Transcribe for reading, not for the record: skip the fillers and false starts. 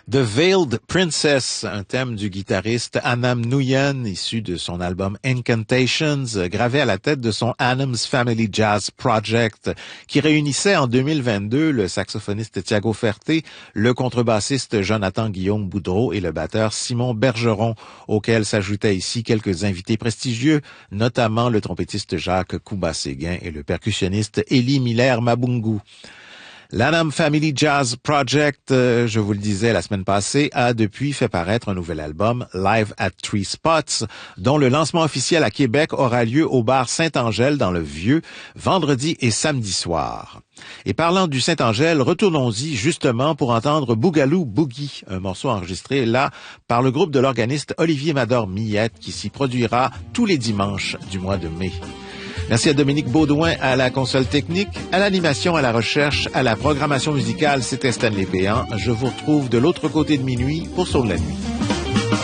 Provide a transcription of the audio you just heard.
The Veiled Princess, un thème du guitariste Anam Nguyen, issu de son album Incantations, gravé à la tête de son Anam's Family Jazz Project, qui réunissait en 2022 le saxophoniste Thiago Ferté, le contrebassiste Jonathan Guillaume Boudreau et le batteur Simon Bergeron, auxquels s'ajoutaient ici quelques invités prestigieux, notamment le trompettiste Jacques Kouba-Séguin et le percussionniste Élie Miller-Mabungu. L'Anam Family Jazz Project, je vous le disais la semaine passée, a depuis fait paraître un nouvel album, Live at Three Spots, dont le lancement officiel à Québec aura lieu au bar Saint-Angèle dans le Vieux, vendredi et samedi soir. Et parlant du Saint-Angèle, retournons-y justement pour entendre Boogaloo Boogie, un morceau enregistré là par le groupe de l'organiste Olivier Mador-Millette qui s'y produira tous les dimanches du mois de mai. Merci à Dominique Baudouin à la console technique, à l'animation, à la recherche, à la programmation musicale. C'était Stanley Péan. Je vous retrouve de l'autre côté de minuit pour Sauve la nuit.